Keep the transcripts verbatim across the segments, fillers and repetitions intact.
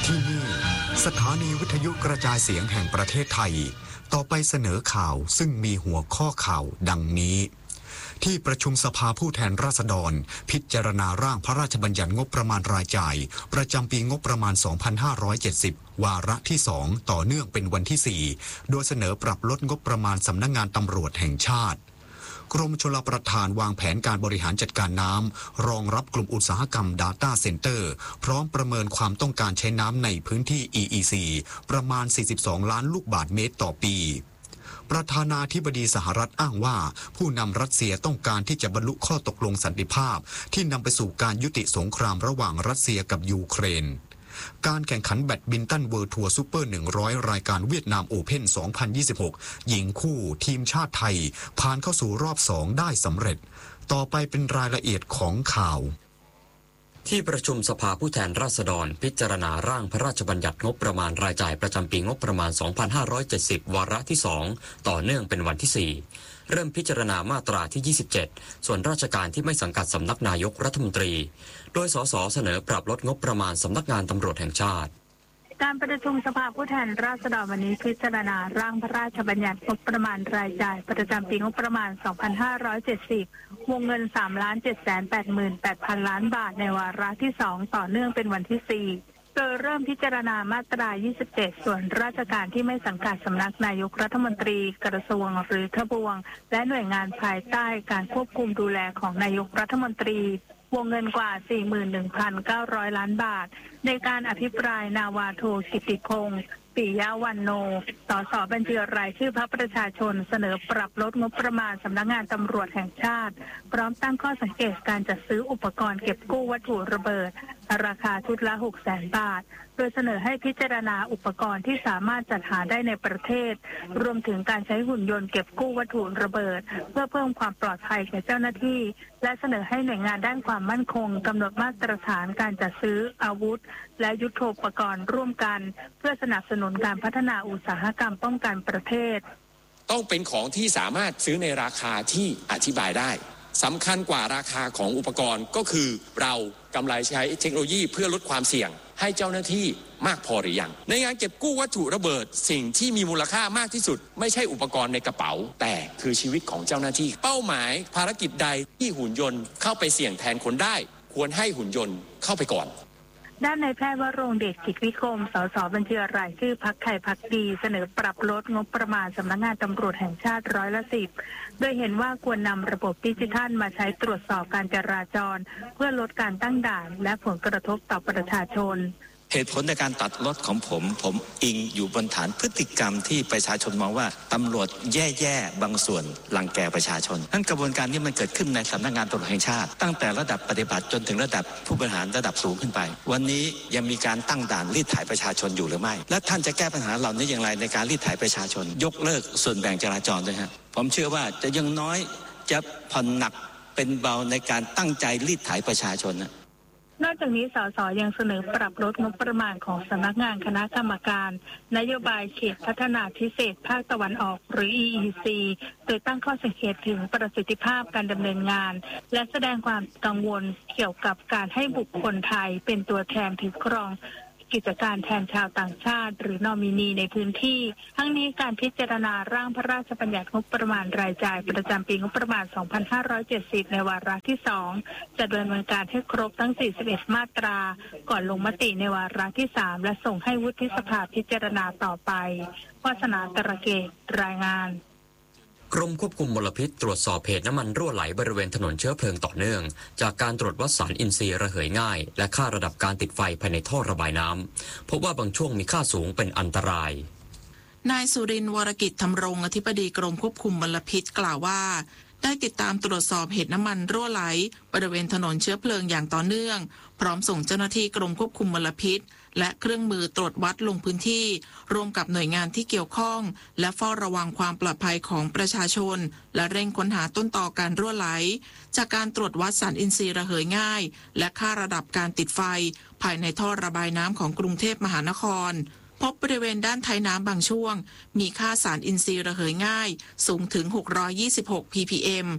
ที่นี่สถานีวิทยุกระจายเสียงแห่งประเทศไทยต่อไปเสนอข่าวซึ่งมีหัวข้อข่าวดังนี้ที่ประชุมสภาผู้แทนราษฎรพิจารณาร่างพระราชบัญญัติงบประมาณรายจ่ายประจำปีงบประมาณ สองพันห้าร้อยเจ็ดสิบ วาระที่ สอง ต่อเนื่องเป็นวันที่ สี่ โดยเสนอปรับลดงบประมาณสำนักงานตำรวจแห่งชาติกรมชลประทานวางแผนการบริหารจัดการน้ำรองรับกลุ่มอุตสาหกรรม Data Center พร้อมประเมินความต้องการใช้น้ำในพื้นที่ อี อี ซี ประมาณ สี่สิบสอง ล้านลูกบาศก์เมตรต่อปีประธานาธิบดีสหรัฐอ้างว่าผู้นำรัสเซียต้องการที่จะบรรลุข้อตกลงสันติภาพที่นำไปสู่การยุติสงครามระหว่างรัสเซียกับยูเครนการแข่งขันแบดมินตันเวิลด์ทัวร์ซูเปอร์ หนึ่งร้อย รายการเวียดนามโอเพ่น สองพันยี่สิบหก หญิงคู่ทีมชาติไทยผ่านเข้าสู่รอบสองได้สำเร็จต่อไปเป็นรายละเอียดของข่าวที่ประชุมสภาผู้แทนราษฎรพิจารณาร่างพระราชบัญญัติงบประมาณรายจ่ายประจำปีงบประมาณ สองพันห้าร้อยเจ็ดสิบ วาระที่ สอง ต่อเนื่องเป็นวันที่ สี่ เริ่มพิจารณามาตราที่ ยี่สิบเจ็ด ส่วนราชการที่ไม่สังกัดสำนักนายกรัฐมนตรีโดยสสเสนอปรับลดงบประมาณสำนักงานตำรวจแห่งชาติการประชุมสภาผู้แทนราษฎรวันนี้พิจารณาร่างพระราชบัญญัติงบประมาณรายจ่ายประจำปีงบประมาณ สองพันห้าร้อยเจ็ดสิบ วงเงิน สามล้านเจ็ดแสนแปดหมื่นแปดพัน ล้านบาทในวาระที่ สอง ต่อเนื่องเป็นวันที่ สี่ โดยเริ่มพิจารณามาตรา ยี่สิบเจ็ด ส่วนราชการที่ไม่สังกัดสำนักนายกรัฐมนตรีกระทรวงหรือทบวงและหน่วยงานภายใต้การควบคุมดูแลของนายกรัฐมนตรีวงเงินกว่า สี่หมื่นหนึ่งพันเก้าร้อย ล้านบาทในการอภิปรายนาวาโทกิติพงศ์ปิยะวันโนสสบัญชีรายชื่อพรรคประชาชนเสนอปรับลดงบประมาณสำนักงานตำรวจแห่งชาติพร้อมตั้งข้อสังเกตการจัดซื้ออุปกรณ์เก็บกู้วัตถุระเบิดราคาชุดละ หกแสน บาทโดยเสนอให้พิจารณาอุปกรณ์ที่สามารถจัดหาได้ในประเทศรวมถึงการใช้หุ่นยนต์เก็บกู้วัตถุระเบิดเพื่อเพิ่มความปลอดภัยแก่เจ้าหน้าที่และเสนอให้หน่วยงานด้านความมั่นคงกำหนดมาตรฐานการจัดซื้ออาวุธและยุทโธปกรณ์ร่วมกันเพื่อสนับสนุนการพัฒนาอุตสาหกรรมป้องกันประเทศต้องเป็นของที่สามารถซื้อในราคาที่อธิบายได้สำคัญกว่าราคาของอุปกรณ์ก็คือเรากำไรใช้เทคโนโลยีเพื่อลดความเสี่ยงให้เจ้าหน้าที่มากพอหรือยังในงานเก็บกู้วัตถุระเบิดสิ่งที่มีมูลค่ามากที่สุดไม่ใช่อุปกรณ์ในกระเป๋าแต่คือชีวิตของเจ้าหน้าที่เป้าหมายภารกิจใดที่หุ่นยนต์เข้าไปเสี่ยงแทนคนได้ควรให้หุ่นยนต์เข้าไปก่อนด้านนายแพทย์วรงค์เดชกิจวิคมสสบัญชีรายชื่อพรรคไทยพักดีเสนอปรับลดงบประมาณสำนักงานตำรวจแห่งชาติร้อยละสิบโดยเห็นว่าควรนำระบบดิจิทัลมาใช้ตรวจสอบการจราจรเพื่อลดการตั้งด่านและผลกระทบต่อประชาชนเหตุผลในการตัดลดของผมผมอิงอยู่บนฐานพฤติกรรมที่ประชาชนมองว่าตำรวจแย่ๆบางส่วนรังแกประชาชนนั่นกระบวนการนี้มันเกิดขึ้นในสำนักงานตำรวจแห่งชาติตั้งแต่ระดับปฏิบัติจนถึงระดับผู้บริหารระดับสูงขึ้นไปวันนี้ยังมีการตั้งด่านรีดไถประชาชนอยู่หรือไม่และท่านจะแก้ปัญหาเหล่านี้อย่างไรในการรีดไถประชาชนยกเลิกส่วนแบ่งจราจรด้วยฮะผมเชื่อว่าจะยังน้อยจะผ่อนหนักเป็นเบาในการตั้งใจรีดไถประชาชนนะนอกจากนี้สสยังเสนอปรับลดงบประมาณของสำนักงานคณะกรรมการนโยบายเขตพัฒนาพิเศษภาคตะวันออกหรือ อี อี ซี โดยตั้งข้อสังเกตถึงประสิทธิภาพการดำเนินงานและแสดงความกังวลเกี่ยวกับการให้บุคคลไทยเป็นตัวแทนถือครองกิจการแทนชาวต่างชาติหรือนอมินีในพื้นที่ทั้งนี้การพิจารณาร่างพระราชบัญญัติงบประมาณรายจ่ายประจำปีงบประมาณ สองพันห้าร้อยเจ็ดสิบ ในวาระที่ สอง จะดำเนินการให้ครบทั้ง สี่สิบเอ็ด มาตราก่อนลงมติในวาระที่ สาม และส่งให้วุฒิสภาพิจารณาต่อไปวาสนาตระเกตรายงานกรมควบคุมมลพิษตรวจสอบเหตุน้ำมันรั่วไหลบริเวณถนนเชื้อเพลิงต่อเนื่องจากการตรวจวัดสารอินทรีย์ระเหยง่ายและค่าระดับการติดไฟภายในท่อระบายน้ำพบว่าบางช่วงมีค่าสูงเป็นอันตรายนายสุรินทร์วรกิจธรรมรงค์อธิบดีกรมควบคุมมลพิษกล่าวว่าได้ติดตามตรวจสอบเหตุน้ำมันรั่วไหลบริเวณถนนเชื้อเพลิงอย่างต่อเนื่องพร้อมส่งเจ้าหน้าที่กรมควบคุมมลพิษและเครื่องมือตรวจวัดลงพื้นที่ร่วมกับหน่วยงานที่เกี่ยวข้องและเฝ้าระวังความปลอดภัยของประชาชนและเร่งค้นหาต้นตอการรั่วไหลจากการตรวจวัดสารอินทรีย์ระเหยง่ายและค่าระดับการติดไฟภายในท่อระบายน้ำของกรุงเทพมหานครพบบริเวณด้านท้ายน้ำบางช่วงมีค่าสารอินทรีย์ระเหยง่ายสูงถึงหกร้อยยี่สิบหก พี พี เอ็ม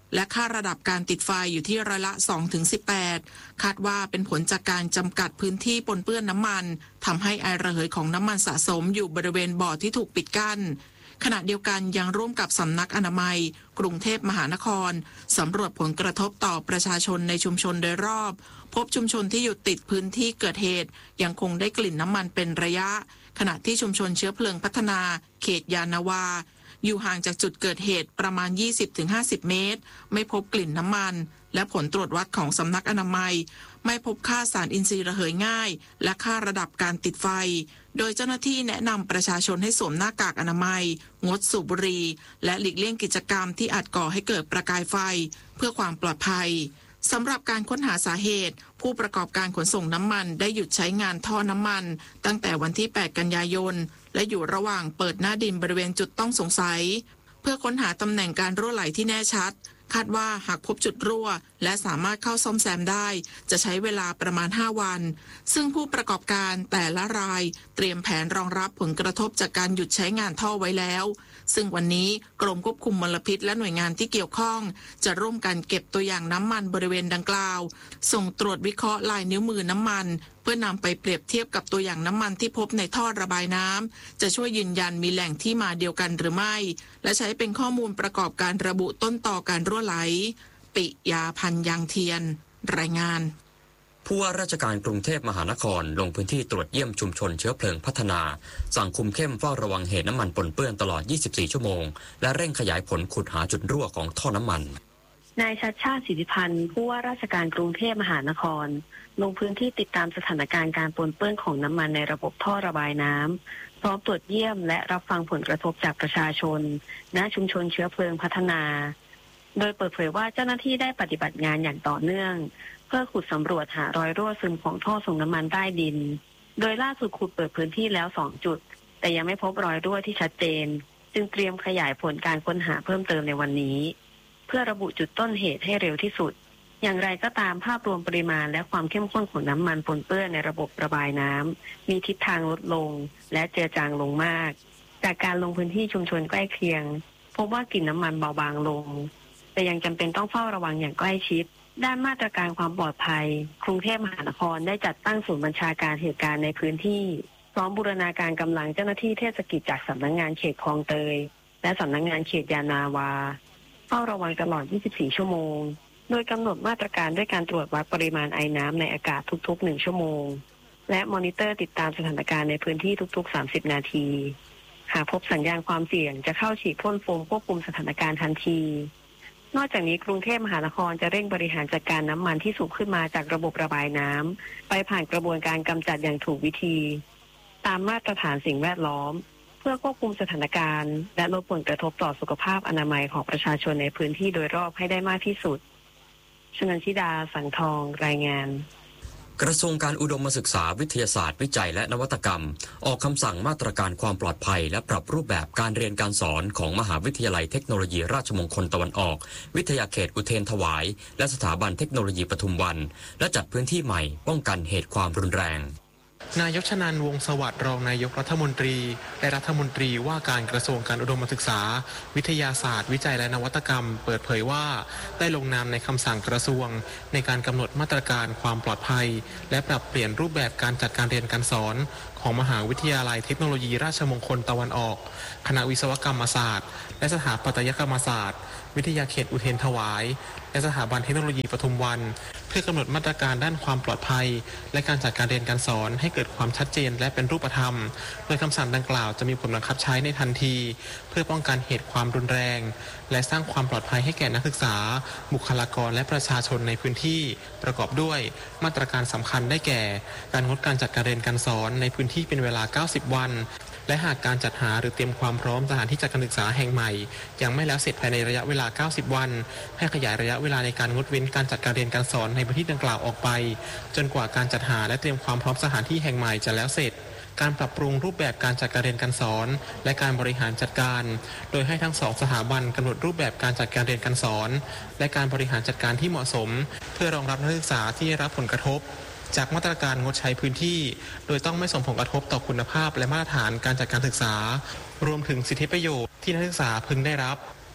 และค่าระดับการติดไฟอยู่ที่ร้อยละ สองถึงสิบแปด คาดว่าเป็นผลจากการจำกัดพื้นที่ปนเปื้อนน้ำมันทำให้ไอระเหยของน้ำมันสะสมอยู่บริเวณบ่อที่ถูกปิดกั้นขณะเดียวกันยังร่วมกับสำนักอนามัยกรุงเทพมหานครสำรวจผลกระทบต่อประชาชนในชุมชนโดยรอบพบชุมชนที่อยู่ติดพื้นที่เกิดเหตุยังคงได้กลิ่นน้ำมันเป็นระยะขณะที่ชุมชนเชื้อเพลิงพัฒนาเขตยานาวาอยู่ห่างจากจุดเกิดเหตุประมาณ ยี่สิบถึงห้าสิบ เมตรไม่พบกลิ่นน้ำมันและผลตรวจวัดของสำนักอนามัยไม่พบค่าสารอินทรีย์ระเหยง่ายและค่าระดับการติดไฟโดยเจ้าหน้าที่แนะนำประชาชนให้สวมหน้ากากอนามัยงดสูบบุหรี่และหลีกเลี่ยงกิจกรรมที่อาจก่อให้เกิดประกายไฟเพื่อความปลอดภัยสำหรับการค้นหาสาเหตุผู้ประกอบการขนส่งน้ำมันได้หยุดใช้งานท่อน้ำมันตั้งแต่วันที่แปดกันยายนและอยู่ระหว่างเปิดหน้าดินบริเวณจุดต้องสงสัยเพื่อค้นหาตำแหน่งการรั่วไหลที่แน่ชัดคาดว่าหากพบจุดรั่วและสามารถเข้าซ่อมแซมได้จะใช้เวลาประมาณห้าวันซึ่งผู้ประกอบการแต่ละรายเตรียมแผนรองรับผลกระทบจากการหยุดใช้งานท่อไว้แล้วซึ่งวันนี้กรมควบคุมมลพิษและหน่วยงานที่เกี่ยวข้องจะร่วมกันเก็บตัวอย่างน้ำมันบริเวณดังกล่าวส่งตรวจวิเคราะห์ลายนิ้วมือน้ำมันเพื่อนำไปเปรียบเทียบกับตัวอย่างน้ำมันที่พบในท่อระบายน้ำจะช่วยยืนยันมีแหล่งที่มาเดียวกันหรือไม่และใช้เป็นข้อมูลประกอบการระบุต้นต่อการรั่วไหลปิยาพันธ์ยางเทียนรายงานผู้ว่าราชการกรุงเทพมหานครลงพื้นที่ตรวจเยี่ยมชุมชนเชื้อเพลิงพัฒนาสั่งคุมเข้มเฝ้าระวังเหตุน้ำมันปนเปื้อนตลอดยี่สิบสี่ชั่วโมงและเร่งขยายผลขุดหาจุดรั่วของท่อน้ำมันนายชัชชาติสิทธิพันธ์ผู้ว่าราชการกรุงเทพมหานครลงพื้นที่ติดตามสถานการณ์การปนเปื้อนของน้ำมันในระบบท่อระบายน้ำพร้อมตรวจเยี่ยมและรับฟังผลกระทบจากประชาชนณชุมชนเชื้อเพลิงพัฒนาโดยเปิดเผยว่าเจ้าหน้าที่ได้ปฏิบัติงานอย่างต่อเนื่องเพื่อขุดสำรวจหารอยรั่วซึมของท่อส่งน้ำมันใต้ดินโดยล่าสุดขุดเปิดพื้นที่แล้วสองจุดแต่ยังไม่พบรอยรั่วที่ชัดเจนจึงเตรียมขยายผลการค้นหาเพิ่มเติมในวันนี้เพื่อระบุจุดต้นเหตุให้เร็วที่สุดอย่างไรก็ตามภาพรวมปริมาณและความเข้มข้นของน้ำมันปนเปื้อนในระบบระบายน้ำมีทิศทางลดลงและเจือจางลงมากจากการลงพื้นที่ชุมชนใกล้เคียงพบว่ากลิ่นน้ำมันเบาบางลงแต่ยังจำเป็นต้องเฝ้าระวังอย่างใกล้ชิดด้านมาตรการความปลอดภัยกรุงเทพมหานครได้จัดตั้งศูนย์บัญชาการเหตุการณ์ในพื้นที่พร้อมบูรณาการกำลังเจ้าหน้าที่เทศกิจจากสำนักงานเขตคลองเตยและสำนักงานเขตยานาวาเฝ้าระวังตลอดยี่สิบสี่ชั่วโมงโดยกำหนดมาตรการด้วยการตรวจวัดปริมาณไอน้ำในอากาศทุกๆหนึ่งชั่วโมงและมอนิเตอร์ติดตามสถานการณ์ในพื้นที่ทุกๆสามสิบนาทีหากพบสัญญาณความเสี่ยงจะเข้าฉีดพ่นโฟมควบคุมสถานการณ์ทันทีนอกจากนี้กรุงเทพมหานครจะเร่งบริหารจัดการน้ำมันที่สูบขึ้นมาจากระบบระบายน้ำไปผ่านกระบวนการกำจัดอย่างถูกวิธีตามมาตรฐานสิ่งแวดล้อมเพื่อควบคุมสถานการณ์และลดผลกระทบต่อสุขภาพอนามัยของประชาชนในพื้นที่โดยรอบให้ได้มากที่สุดชนันชิดาสังทองรายงานกระทรวงการอุดมศึกษาวิทยาศาสตร์วิจัยและนวัตกรรมออกคำสั่งมาตรการความปลอดภัยและปรับรูปแบบการเรียนการสอนของมหาวิทยาลัยเทคโนโลยีราชมงคลตะวันออกวิทยาเขตอุเทรนถวายและสถาบันเทคโนโลยีปทุมวันและจัดพื้นที่ใหม่ป้องกันเหตุความรุนแรงนายกชนันท์ วงศ์สวัสดิ์รองนายกรัฐมนตรีและรัฐมนตรีว่าการกระทรวงการอุดมศึกษาวิทยาศาสตร์วิจัยและนวัตกรรมเปิดเผยว่าได้ลงนามในคำสั่งกระทรวงในการกำหนดมาตรการความปลอดภัยและปรับเปลี่ยนรูปแบบการจัดการเรียนการสอนของมหาวิทยาลัยเทคโนโลยีราชมงคลตะวันออกคณะวิศวกรรมศาสตร์และสถาปัตยกรรมศาสตร์วิทยาเขตอุเทรนถวายและสถาบันเทคโนโลยีปทุมวันเพื่อกำหนดมาตรการด้านความปลอดภัยและการจัดการเรียนการสอนให้เกิดความชัดเจนและเป็นรูปธรรมโดยคำสั่งดังกล่าวจะมีผลบังคับใช้ในทันทีเพื่อป้องกันเหตุความรุนแรงและสร้างความปลอดภัยให้แก่นักศึกษาบุคลากรและประชาชนในพื้นที่ประกอบด้วยมาตรการสำคัญได้แก่การงดการจัดการเรียนการสอนในพื้นที่เป็นเวลาเก้าสิบวันและหากการจัดหาหรือเตรียมความพร้อมสถานที่จัดการศึกษาแห่งใหม่ยังไม่แล้วเสร็จภายในระยะเวลาเก้าสิบวันให้ขยายระยะเวลาในการงดเว้นการจัดการเรียนการสอนในพื้นที่ดังกล่าวออกไปจนกว่าการจัดหาและเตรียมความพร้อมสถานที่แห่งใหม่จะแล้วเสร็จการปรับปรุงรูปแบบการจัดการเรียนการสอนและการบริหารจัดการโดยให้ทั้งสองสถาบันกำหนดรูปแบบการจัดการเรียนการสอนและการบริหารจัดการที่เหมาะสมเพื่อรองรับนักศึกษาที่ได้รับผลกระทบจากมาตรการงดใช้พื้นที่โดยต้องไม่ส่งผลกระทบต่อคุณภาพและมาตรฐานการจัดการศึกษารวมถึงสิทธิประโยชน์ที่นักศึกษาพึงได้รับ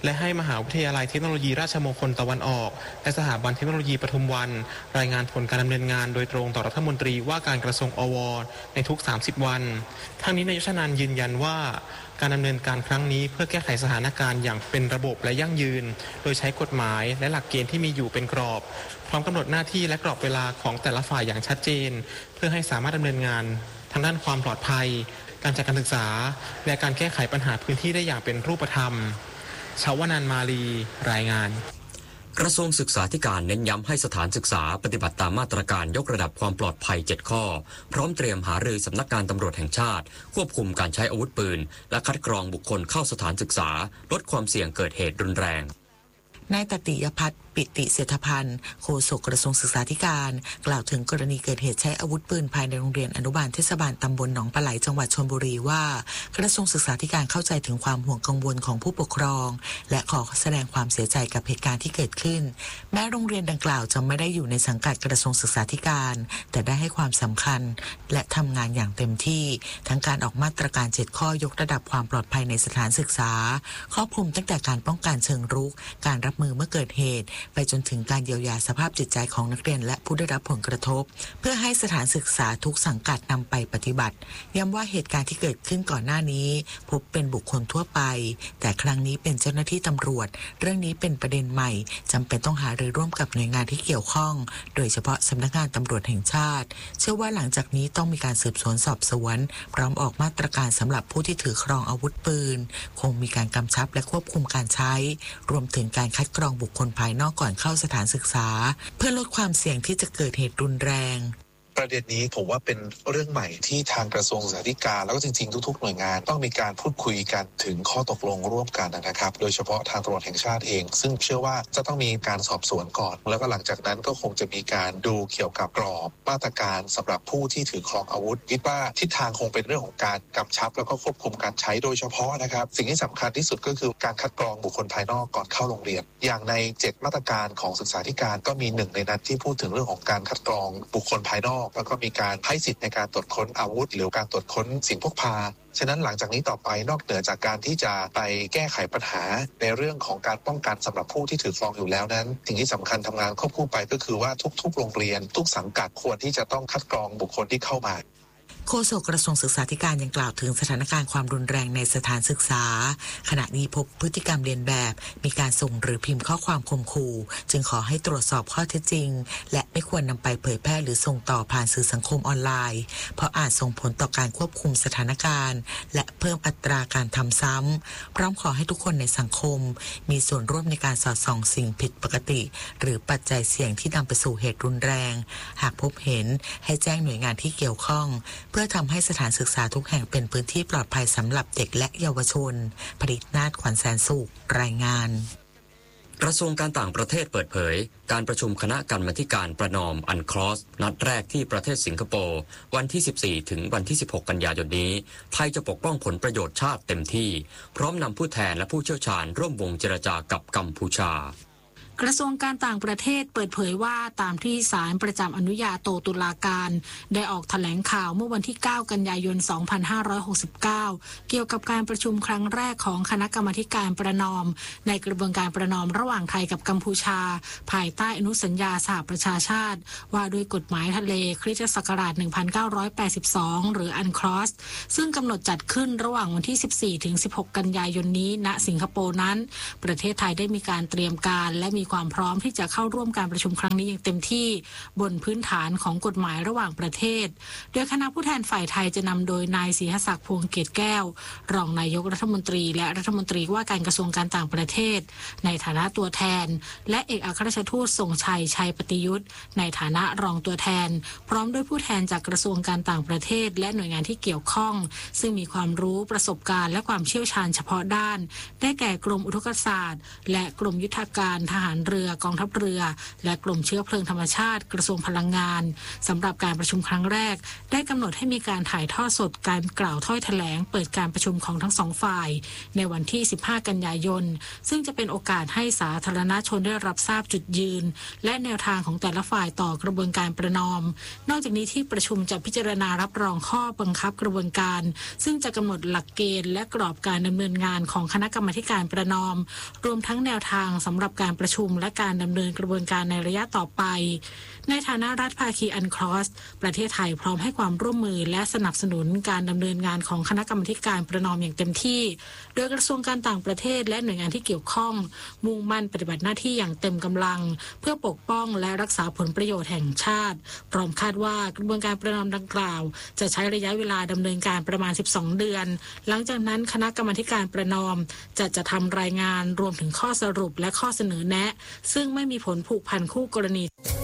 และให้มหาวิทยาลัยเทคโนโลยีราชมงคลตะวันออกและสถาบันเทคโนโลยีปทุมวันรายงานผลการดำเนินงานโดยตรงต่อรัฐมนตรีว่าการกระทรวงอวในทุกสามสิบวันทั้งนี้นายยศนันท์ยืนยันว่าการดำเนินการครั้งนี้เพื่อแก้ไขสถานการณ์อย่างเป็นระบบและยั่งยืนโดยใช้กฎหมายและหลักเกณฑ์ที่มีอยู่เป็นกรอบพร้อมกำหนดหน้าที่และกรอบเวลาของแต่ละฝ่ายอย่างชัดเจนเพื่อให้สามารถดำเนินงานทางด้านความปลอดภัยการจัดการศึกษาและการแก้ไขปัญหาพื้นที่ได้อย่างเป็นรูปธรรมชาวนันท์มาลีรายงานกระทรวงศึกษาธิการเน้นย้ำให้สถานศึกษาปฏิบัติตามมาตรการยกระดับความปลอดภัยเจ็ดข้อพร้อมเตรียมหารือสำนักงานตำรวจแห่งชาติควบคุมการใช้อาวุธปืนและคัดกรองบุคคลเข้าสถานศึกษาลดความเสี่ยงเกิดเหตุรุนแรงนายตติยพัฒน์ปิติเศรษฐพันธ์โฆษกกระทรวงศึกษาธิการกล่าวถึงกรณีเกิดเหตุใช้อาวุธปืนภายในโรงเรียนอนุบาลเทศบาลตำบลหนองปลาไหลจังหวัดชลบุรีว่ากระทรวงศึกษาธิการเข้าใจถึงความห่วงกังวลของผู้ปกครองและขอแสดงความเสียใจกับเหตุการณ์ที่เกิดขึ้นแม้โรงเรียนดังกล่าวจะไม่ได้อยู่ในสังกัดกระทรวงศึกษาธิการแต่ได้ให้ความสำคัญและทำงานอย่างเต็มที่ทั้งการออกมาตรการเจ็ดข้อยกระดับความปลอดภัยในสถานศึกษาครอบคลุมตั้งแต่การป้องกันเชิงรุกการรับมือเมื่อเกิดเหตุไปจนถึงการเยียวยาสภาพจิตใจของนักเรียนและผู้ได้รับผลกระทบเพื่อให้สถานศึกษาทุกสังกัดนำไปปฏิบัติย้ำว่าเหตุการณ์ที่เกิดขึ้นก่อนหน้านี้พบเป็นบุคคลทั่วไปแต่ครั้งนี้เป็นเจ้าหน้าที่ตำรวจเรื่องนี้เป็นประเด็นใหม่จำเป็นต้องหารือร่วมกับหน่วยงานที่เกี่ยวข้องโดยเฉพาะสำนักงานตำรวจแห่งชาติเชื่อว่าหลังจากนี้ต้องมีการสืบสวนสอบสวนพร้อมออกมาตรการสำหรับผู้ที่ถือครองอาวุธปืนคงมีการกำชับและควบคุมการใช้รวมถึงการคัดกรองบุคคลภายนอกก่อนเข้าสถานศึกษาเพื่อลดความเสี่ยงที่จะเกิดเหตุรุนแรงประเด็นนี้ผมว่าเป็นเรื่องใหม่ที่ทางกระทรวงศึกษาธิการแล้วก็จริงๆทุกๆหน่วยงานต้องมีการพูดคุยกันถึงข้อตกลงร่วมกันนะครับโดยเฉพาะทางตำรวจแห่งชาติเองซึ่งเชื่อว่าจะต้องมีการสอบสวนก่อนแล้วก็หลังจากนั้นก็คงจะมีการดูเกี่ยวกับกรอบมาตรการสำหรับผู้ที่ถือครองอาวุธคิดว่าทิศทางคงเป็นเรื่องของการกำชับแล้วก็ควบคุมการใช้โดยเฉพาะนะครับสิ่งที่สำคัญที่สุดก็คือการคัดกรองบุคคลภายนอกก่อนเข้าโรงเรียนอย่างในเจ็ดมาตรการของศึกษาธิการก็มีหนึ่งในนั้นที่พูดถึงเรื่องของการคัดกรองบุคคลภายนอกแล้วก็มีการให้สิทธิ์ในการตรวจค้นอาวุธหรือการตรวจค้นสิ่งพกพาฉะนั้นหลังจากนี้ต่อไปนอกเหนือจากการที่จะไปแก้ไขปัญหาในเรื่องของการป้องกันสำหรับผู้ที่ถือครองอยู่แล้วนั้นสิ่งที่สำคัญทำงานควบคู่ไปก็คือว่าทุกๆโรงเรียนทุกสังกัดควรที่จะต้องคัดกรองบุคคลที่เข้ามาโฆษกกระทรวงศึกษาธิการยังกล่าวถึงสถานการณ์ความรุนแรงในสถานศึกษาขณะนี้พบพฤติกรรมเลียนแบบมีการส่งหรือพิมพ์ข้อความข่มขู่จึงขอให้ตรวจสอบข้อเท็จจริงและไม่ควรนำไปเผยแพร่หรือส่งต่อผ่านสื่อสังคมออนไลน์เพราะอาจส่งผลต่อการควบคุมสถานการณ์และเพิ่มอัตราการทำซ้ำพร้อมขอให้ทุกคนในสังคมมีส่วนร่วมในการสอดส่องสิ่งผิดปกติหรือปัจจัยเสี่ยงที่นำไปสู่เหตุรุนแรงหากพบเห็นให้แจ้งหน่วยงานที่เกี่ยวข้องเพื่อทำให้สถานศึกษาทุกแห่งเป็นพื้นที่ปลอดภัยสำหรับเด็กและเยาวชนผลิตนาฏขวัญแสนสุขรายงานกระทรวงการต่างประเทศเปิดเผยการประชุมคณะกรรมาธิการประนอมอันคลอสนัดแรกที่ประเทศสิงคโปร์วันที่สิบสี่ถึงวันที่สิบหกกันยายนนี้ไทยจะปกป้องผลประโยชน์ชาติเต็มที่พร้อมนำผู้แทนและผู้เชี่ยวชาญร่วมวงเจรจากับกัมพูชากระทรวงการต่างประเทศเปิดเผยว่าตามที่ศาลประจำอนุญาโตตุลาการได้ออกแถลงข่าวเมื่อวันที่เก้ากันยายนสองพันห้าร้อยหกสิบเก้าเกี่ยวกับการประชุมครั้งแรกของคณะกรรมาการประนอมในกระบวนการประนอมระหว่างไทยกับกัมพูชาภายใต้อนุสัญญาสหประชาชาติว่าด้วยกฎหมายทะเลคริสตศักราชหนึ่งพันเก้าร้อยแปดสิบสองหรืออันคลอสซึ่งกำหนดจัดขึ้นระหว่างวันที่สิบสี่ถึงสิบหกกันยายนนี้ณสิงคโปร์นั้นประเทศไทยได้มีการเตรียมการและมีความพร้อมที่จะเข้าร่วมการประชุมครั้งนี้อย่างเต็มที่บนพื้นฐานของกฎหมายระหว่างประเทศโดยคณะผู้แทนฝ่ายไทยจะนำโดยนายศรีหศักดิ์พวงเกตแก้วรองนายกรัฐมนตรีและรัฐมนตรีว่าการกระทรวงการต่างประเทศในฐานะตัวแทนและเอกอัครราชทูตทรงชัยชัยปฏิยุทธ์ในฐานะรองตัวแทนพร้อมด้วยผู้แทนจากกระทรวงการต่างประเทศและหน่วยงานที่เกี่ยวข้องซึ่งมีความรู้ประสบการณ์และความเชี่ยวชาญเฉพาะด้านได้แก่กรมอุทกศาสตร์และกรมยุทธการทหารารเรือกองทัพเรือและกรมเชื้อเพลิงธรรมชาติกระทรวงพลังงานสำหรับการประชุมครั้งแรกได้กำหนดให้มีการถ่ายทอดสดการกล่าวถ้อยแถลงเปิดการประชุมของทั้งสองฝ่ายในวันที่สิบห้ากันยายนซึ่งจะเป็นโอกาสให้สาธารณชนได้รับทราบจุดยืนและแนวทางของแต่ละฝ่ายต่อกระบวนการประนอมนอกจากนี้ที่ประชุมจะพิจารณารับรองข้อบังคับกระบวนการซึ่งจะกำหนดหลักเกณฑ์และกรอบการดำเนินงานของคณะกรรมาธิการประนอมรวมทั้งแนวทางสำหรับการประชุมและการดำเนินกระบวนการในระยะต่อไปในฐานะรัฐภาคีอันครอสประเทศไทยพร้อมให้ความร่วมมือและสนับสนุนการดำเนินงานของคณะกรรมาธิการประนอมอย่างเต็มที่โดยกระทรวงการต่างประเทศและหน่วยงานที่เกี่ยวข้องมุ่งมั่นปฏิบัติหน้าที่อย่างเต็มกำลังเพื่อปกป้องและรักษาผลประโยชน์แห่งชาติพร้อมคาดว่ากระบวนการประนอมดังกล่าวจะใช้ระยะเวลาดำเนินการประมาณสิบสองเดือนหลังจากนั้นคณะกรรมาธิการประนอมจะจะทำรายงานรวมถึงข้อสรุปและข้อเสนอแนะซึ่งไม่มีผลผูกพันคู่กรณี